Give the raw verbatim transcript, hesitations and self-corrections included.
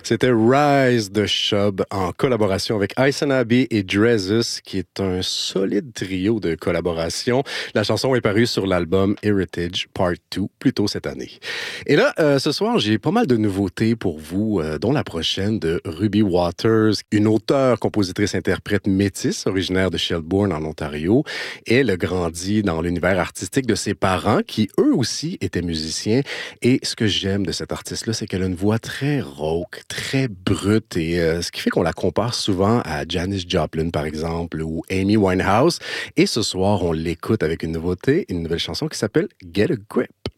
C'était Rise de Shub en collaboration avec Ice and Abbey et Drezus, qui est un solide trio de collaboration. La chanson est parue sur l'album Heritage Part deux plus tôt cette année. Et là, euh, ce soir, j'ai pas mal de nouveautés pour vous, euh, dont la prochaine de Ruby Waters, une auteure, compositrice, interprète métisse originaire de Shelburne en Ontario. Elle a grandi dans l'univers artistique de ses parents qui, eux aussi, étaient musiciens. Et ce que j'aime de cette artiste-là, c'est qu'elle a une voix très rauque, très brute, et euh, ce qui fait qu'on la compare souvent à Janis Joplin, par exemple, ou Amy Winehouse. Et ce soir, on l'écoute avec une nouveauté, une nouvelle chanson qui s'appelle Get a Grip.